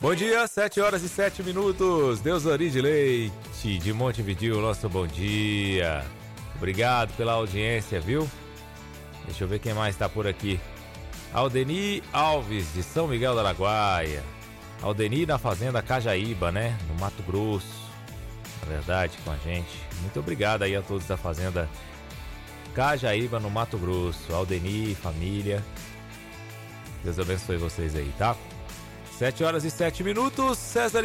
Bom dia, 7 horas e 7 minutos. Deusori de Leite, de Montevidéu, nosso bom dia. Obrigado pela audiência, viu? Deixa eu ver quem mais tá por aqui. Aldeni Alves, de São Miguel do Araguaia. Aldeni na Fazenda Cajaíba, né? No Mato Grosso. Na verdade, com a gente. Muito obrigado aí a todos da Fazenda Cajaíba, no Mato Grosso. Aldeni, família. Deus abençoe vocês aí, tá? 7 horas e 7 minutos. César